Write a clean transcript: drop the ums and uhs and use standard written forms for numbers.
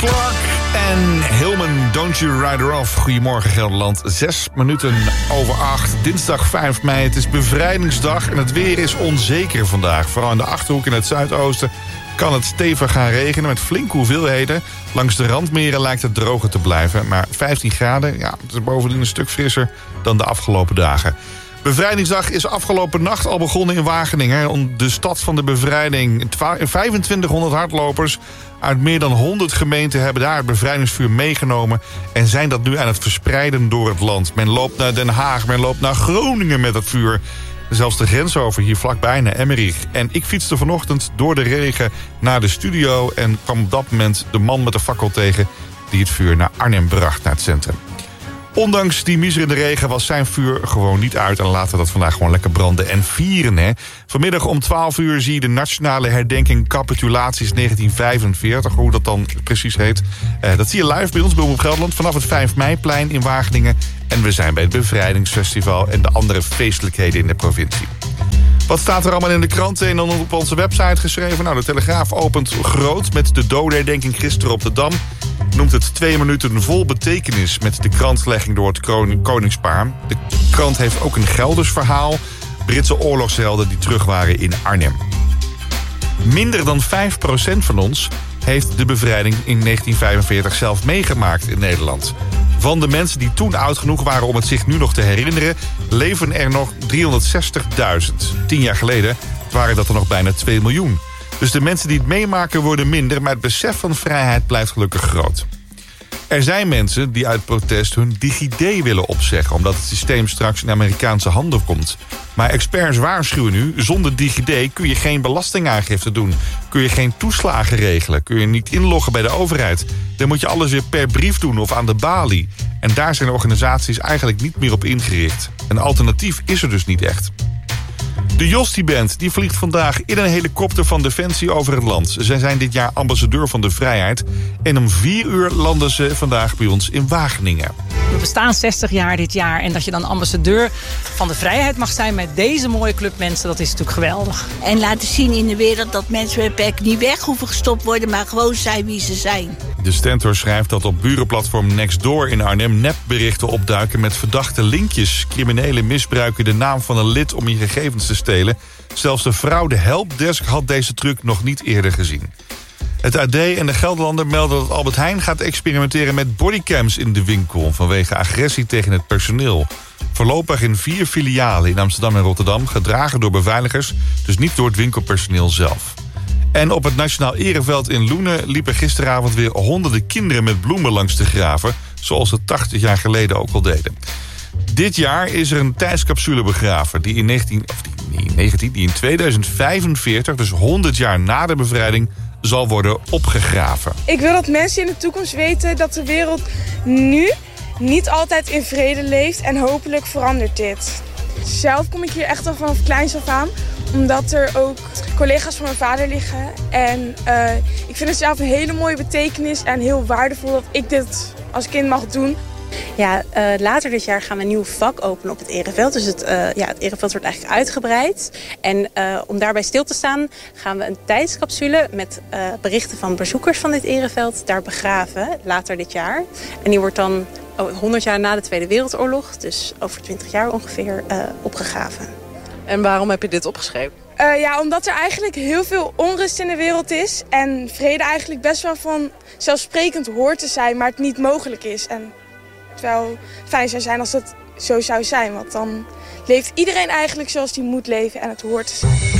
Clark en Hillman, Don't You Ride Her Off. Goedemorgen Gelderland, 6 minuten over 8. Dinsdag 5 mei, het is bevrijdingsdag en het weer is onzeker vandaag. Vooral in de Achterhoek in het zuidoosten kan het stevig gaan regenen met flinke hoeveelheden. Langs de randmeren lijkt het droger te blijven. Maar 15 graden, ja, het is bovendien een stuk frisser dan de afgelopen dagen. Bevrijdingsdag is afgelopen nacht al begonnen in Wageningen. De stad van de bevrijding. 2500 hardlopers uit meer dan 100 gemeenten hebben daar het bevrijdingsvuur meegenomen en zijn dat nu aan het verspreiden door het land. Men loopt naar Den Haag, men loopt naar Groningen met het vuur. Zelfs de grens over hier vlakbij naar Emmerich. En ik fietste vanochtend door de regen naar de studio en kwam op dat moment de man met de fakkel tegen die het vuur naar Arnhem bracht, naar het centrum. Ondanks die miserende regen was zijn vuur gewoon niet uit en laten we dat vandaag gewoon lekker branden en vieren. Hè. Vanmiddag om 12 uur zie je de nationale herdenking capitulaties 1945, hoe dat dan precies heet. Dat zie je live bij ons bij Omroep Gelderland vanaf het 5 meiplein in Wageningen. En we zijn bij het Bevrijdingsfestival en de andere feestelijkheden in de provincie. Wat staat er allemaal in de kranten en dan op onze website geschreven? Nou, de Telegraaf opent groot met de dodenherdenking gisteren op de Dam. Noemt het 2 minuten vol betekenis met de krantlegging door het koningspaar. De krant heeft ook een Gelders verhaal. Britse oorlogshelden die terug waren in Arnhem. Minder dan 5% van ons heeft de bevrijding in 1945 zelf meegemaakt in Nederland. Van de mensen die toen oud genoeg waren om het zich nu nog te herinneren, leven er nog 360.000. 10 jaar geleden waren dat er nog bijna 2 miljoen. Dus de mensen die het meemaken worden minder, maar het besef van vrijheid blijft gelukkig groot. Er zijn mensen die uit protest hun DigiD willen opzeggen, omdat het systeem straks in Amerikaanse handen komt. Maar experts waarschuwen nu, zonder DigiD kun je geen belastingaangifte doen. Kun je geen toeslagen regelen. Kun je niet inloggen bij de overheid. Dan moet je alles weer per brief doen of aan de balie. En daar zijn organisaties eigenlijk niet meer op ingericht. Een alternatief is er dus niet echt. De Jostie-band die vliegt vandaag in een helikopter van Defensie over het land. Zij zijn dit jaar ambassadeur van de vrijheid. En om 4 uur landen ze vandaag bij ons in Wageningen. We bestaan 60 jaar dit jaar. En dat je dan ambassadeur van de vrijheid mag zijn met deze mooie club mensen, dat is natuurlijk geweldig. En laten zien in de wereld dat mensen met PEC niet weg hoeven gestopt worden, maar gewoon zijn wie ze zijn. De Stentor schrijft dat op burenplatform Nextdoor in Arnhem nepberichten opduiken met verdachte linkjes. Criminelen misbruiken de naam van een lid om je gegevens te stelen. Zelfs de fraude helpdesk had deze truc nog niet eerder gezien. Het AD en de Gelderlander melden dat Albert Heijn gaat experimenteren met bodycams in de winkel vanwege agressie tegen het personeel. Voorlopig in 4 filialen in Amsterdam en Rotterdam, gedragen door beveiligers, dus niet door het winkelpersoneel zelf. En op het Nationaal Ereveld in Loenen liepen gisteravond weer honderden kinderen met bloemen langs de graven, zoals ze 80 jaar geleden ook al deden. Dit jaar is er een tijdscapsule begraven die in 2045, dus 100 jaar na de bevrijding, zal worden opgegraven. Ik wil dat mensen in de toekomst weten dat de wereld nu niet altijd in vrede leeft en hopelijk verandert dit. Zelf kom ik hier echt al vanaf kleins af aan, omdat er ook collega's van mijn vader liggen. En ik vind het zelf een hele mooie betekenis en heel waardevol dat ik dit als kind mag doen. Ja, later dit jaar gaan we een nieuw vak openen op het Ereveld. Dus het Ereveld wordt eigenlijk uitgebreid. En om daarbij stil te staan gaan we een tijdscapsule met berichten van bezoekers van dit Ereveld daar begraven later dit jaar. En die wordt dan 100 jaar na de Tweede Wereldoorlog, dus over 20 jaar ongeveer, opgegraven. En waarom heb je dit opgeschreven? Omdat er eigenlijk heel veel onrust in de wereld is. En vrede eigenlijk best wel vanzelfsprekend hoort te zijn, maar het niet mogelijk is. En het wel fijn zou zijn als het zo zou zijn. Want dan leeft iedereen eigenlijk zoals die moet leven en het hoort te zijn.